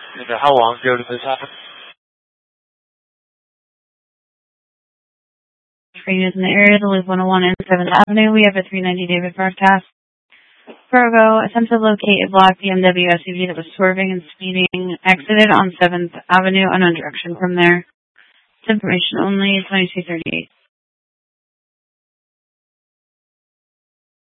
How long ago did this happen? For you in the area to Loop 101 and 7th Avenue, we have a 390 David broadcast. Virgo, attempt to locate a black BMW SUV that was swerving and speeding, exited on 7th Avenue, unknown direction from there. It's information only, 2238.